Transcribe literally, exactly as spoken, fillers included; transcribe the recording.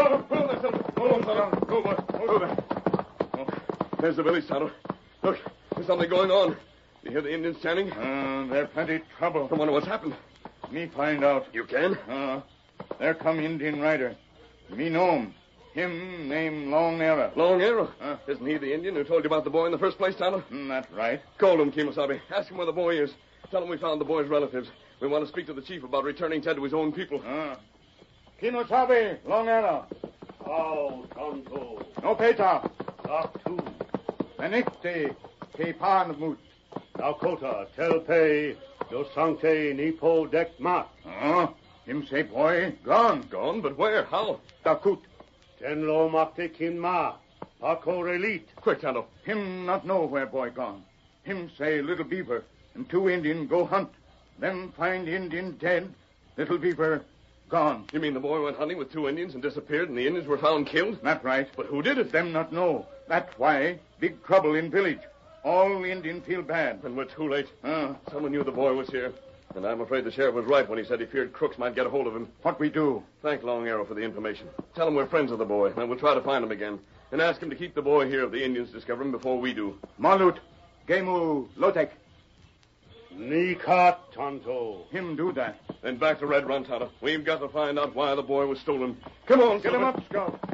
Hold on, hold on, hold on, Tonto. Go, boy. Hold on. Oh, there's the village, Tonto. Look, there's something going on. You hear the Indians chanting? Uh, there's plenty trouble. I wonder what's happened. Me find out. You can? Uh, there come Indian rider. Me know him. Him name Long Arrow. Long Arrow? Huh? Isn't he the Indian who told you about the boy in the first place, Tonto? Mm, that's right. Call him, Kemosabe. Ask him where the boy is. Tell him we found the boy's relatives. We want to speak to the chief about returning Ted to his own people. Uh, Kemosabe, Long Arrow. How, Tonto? No peta. Talk to. Benekte, te panmut. Dakota, Telpe, Dosante, Nipo, Dek Mat. Uh, him say boy, gone. Gone? But where? How? Dakut. Tenlo Makte Kinma, Paco Relit. Quick, Tonto. Him not know where boy gone. Him say Little Beaver and two Indian go hunt. Them find Indian dead. Little Beaver gone. You mean the boy went hunting with two Indians and disappeared and the Indians were found killed? That right. But who did it? Them not know. That's why big trouble in village. All Indian feel bad. And we're too late. Uh, Someone knew the boy was here. And I'm afraid the sheriff was right when he said he feared crooks might get a hold of him. what we do? Thank Long Arrow for the information. Tell him we're friends of the boy, and we'll try to find him again. And ask him to keep the boy here if the Indians discover him before we do. Malut, Gemu, Lotek. Nikat, Tonto. Him do that. Then back to Red Run, Tonto. We've got to find out why the boy was stolen. Come on, Get him Silver. up, Scout.